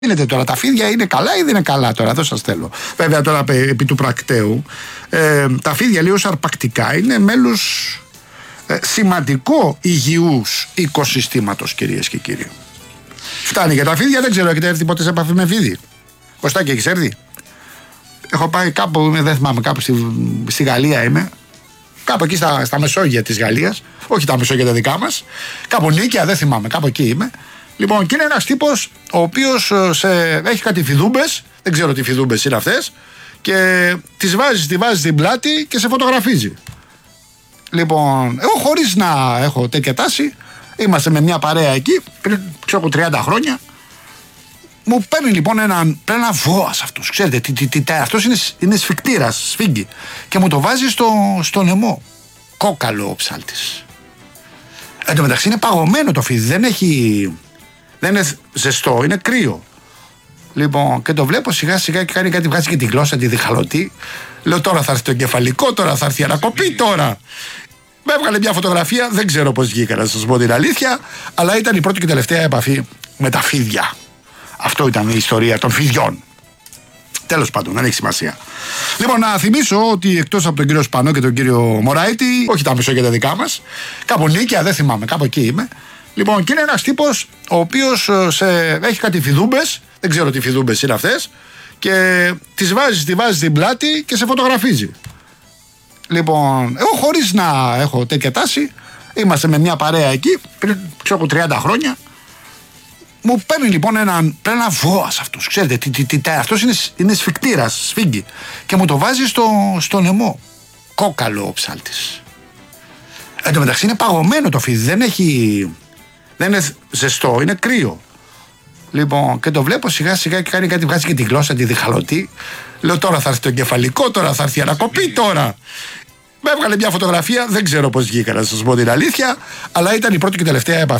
Γίνεται τώρα, τα φίδια είναι καλά ή δεν είναι καλά τώρα, εδώ σας θέλω. Βέβαια τώρα επί του πρακτέου, τα φίδια λίγο αρπακτικά είναι μέλος σημαντικό υγιούς οικοσυστήματος, κυρίες και κύριοι. Φτάνει για τα φίδια, δεν ξέρω, έχετε έρθει ποτέ σε επαφή με φίδι? Κωστάκη, έχεις έρθει? Έχω πάει κάπου, δεν θυμάμαι, κάπου στη Γαλλία είμαι. Κάπου εκεί στα Μεσόγεια της Γαλλίας. Όχι τα Μεσόγεια τα δικά μας. Κάπου Νίκαια, δεν θυμάμαι, κάπου εκεί είμαι. Λοιπόν, και είναι ένας τύπος ο οποίος έχει κάτι φιδούμπες, δεν ξέρω τι φιδούμπες είναι αυτές, και τη βάζει στην πλάτη και σε φωτογραφίζει. Λοιπόν, εγώ χωρίς να έχω τέτοια τάση, είμαστε με μια παρέα εκεί, πριν ξέρω 30 χρόνια. Μου παίρνει λοιπόν ένα βόας αυτός, ξέρετε, αυτός είναι σφικτήρας, σφίγγι, και μου το βάζει στο λαιμό. Κόκαλο ο ψάλτης. Εν τω μεταξύ είναι παγωμένο το φίδι, δεν είναι ζεστό, είναι κρύο. Λοιπόν, και το βλέπω σιγά σιγά και κάνει κάτι, βγάζει και τη γλώσσα τη διχαλωτή. Λέω τώρα θα έρθει το εγκεφαλικό, τώρα θα έρθει η ανακοπή τώρα. Με έβγαλε μια φωτογραφία, δεν ξέρω πώς βγήκα να σας πω την αλήθεια, αλλά ήταν η πρώτη και τελευταία επαφή με τα φίδια. Αυτό ήταν η ιστορία των φιδιών. Τέλος πάντων, δεν έχει σημασία. Λοιπόν, να θυμίσω ότι εκτός από τον κύριο Σπανό και τον κύριο Μωράητη, όχι τα Μεσόγεια τα δικά μας, κάπου Νίκαια, δεν θυμάμαι, κάπου εκεί είμαι. Λοιπόν, και είναι ένας τύπος ο οποίος έχει κάτι φιδούμπες, δεν ξέρω τι φιδούμπες είναι αυτές, και τη βάζει στην πλάτη και σε φωτογραφίζει. Λοιπόν, εγώ χωρίς να έχω τέτοια τάση, είμαστε με μια παρέα εκεί, πριν ξέρω 30 χρόνια. Μου παίρνει λοιπόν ένα βόας αυτός, ξέρετε, αυτός είναι σφικτήρας, σφίγγι, και μου το βάζει στο λαιμό. Κόκαλο ο ψάλτης. Εν τω μεταξύ είναι παγωμένο το φίδι, δεν είναι ζεστό, είναι κρύο. Λοιπόν, και το βλέπω σιγά σιγά και κάνει κάτι, βγάζει και τη γλώσσα τη διχαλωτή. Λέω τώρα θα έρθει το εγκεφαλικό, τώρα θα έρθει η ανακοπή τώρα. Με έβγαλε μια φωτογραφία, δεν ξέρω πώς βγήκα να σας πω την αλήθεια, αλλά ήταν η πρώτη και τελευταία επαφή